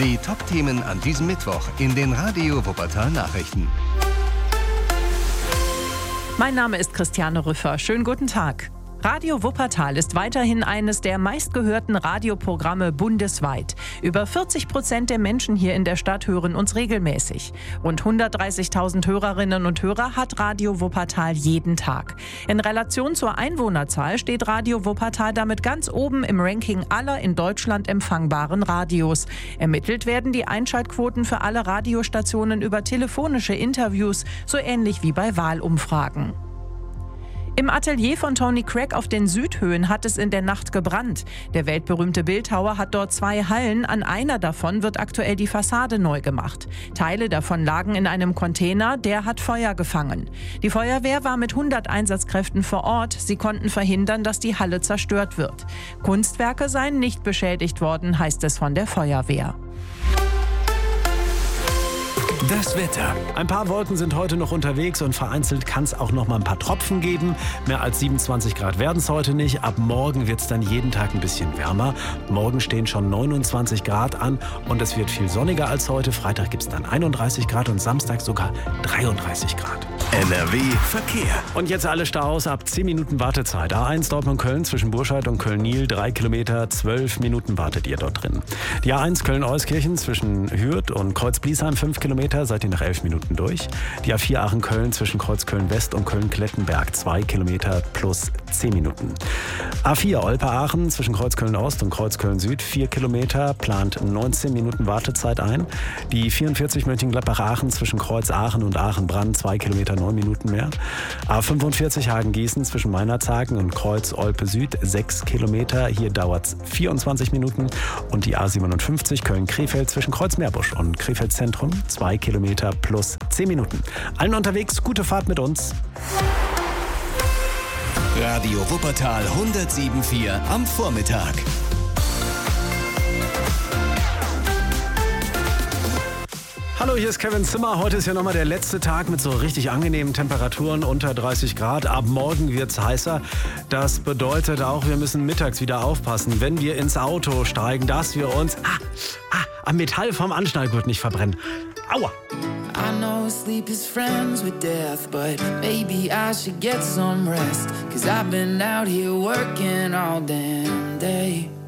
Die Top-Themen an diesem Mittwoch in den Radio Wuppertal Nachrichten. Mein Name ist Christiane Rüffer. Schönen guten Tag. Radio Wuppertal ist weiterhin eines der meistgehörten Radioprogramme bundesweit. Über 40% der Menschen hier in der Stadt hören uns regelmäßig. Rund 130.000 Hörerinnen und Hörer hat Radio Wuppertal jeden Tag. In Relation zur Einwohnerzahl steht Radio Wuppertal damit ganz oben im Ranking aller in Deutschland empfangbaren Radios. Ermittelt werden die Einschaltquoten für alle Radiostationen über telefonische Interviews, so ähnlich wie bei Wahlumfragen. Im Atelier von Tony Craig auf den Südhöhen hat es in der Nacht gebrannt. Der weltberühmte Bildhauer hat dort 2 Hallen. An einer davon wird aktuell die Fassade neu gemacht. Teile davon lagen in einem Container, der hat Feuer gefangen. Die Feuerwehr war mit 100 Einsatzkräften vor Ort. Sie konnten verhindern, dass die Halle zerstört wird. Kunstwerke seien nicht beschädigt worden, heißt es von der Feuerwehr. Das Wetter. Ein paar Wolken sind heute noch unterwegs und vereinzelt kann es auch noch mal ein paar Tropfen geben. Mehr als 27 Grad werden es heute nicht. Ab morgen wird es dann jeden Tag ein bisschen wärmer. Morgen stehen schon 29 Grad an und es wird viel sonniger als heute. Freitag gibt es dann 31 Grad und Samstag sogar 33 Grad. NRW Verkehr. Und jetzt alle Staus ab 10 Minuten Wartezeit. A1 Dortmund-Köln zwischen Burscheid und Köln-Niel 3 Kilometer, 12 Minuten wartet ihr dort drin. Die A1 Köln-Euskirchen zwischen Hürth und Kreuz-Bliesheim 5 Kilometer, seid ihr nach 11 Minuten durch. Die A4 Aachen-Köln zwischen Kreuz-Köln-West und Köln-Klettenberg 2 Kilometer plus 10 Minuten. A4 Olpe-Aachen zwischen Kreuz-Köln-Ost und Kreuz-Köln-Süd 4 Kilometer, plant 19 Minuten Wartezeit ein. Die 44 Mönchengladbach-Aachen zwischen Kreuz-Aachen und Aachen-Brann 2 Kilometer 9 Minuten mehr. A45 Hagen-Gießen zwischen Meinerzhagen und Kreuz-Olpe-Süd 6 Kilometer. Hier dauert es 24 Minuten. Und die A57 Köln-Krefeld zwischen Kreuz-Meerbusch und Krefeld-Zentrum 2 Kilometer plus 10 Minuten. Allen unterwegs, gute Fahrt mit uns. Radio Wuppertal 107.4 am Vormittag. Hallo, hier ist Kevin Zimmer. Heute ist ja nochmal der letzte Tag mit so richtig angenehmen Temperaturen unter 30 Grad. Ab morgen wird's heißer. Das bedeutet auch, wir müssen mittags wieder aufpassen, wenn wir ins Auto steigen, dass wir uns am Metall vom Anschnallgurt nicht verbrennen. Aua! I know sleep is friends with death, but maybe I should get some rest. 'Cause I've been out here working all damn day.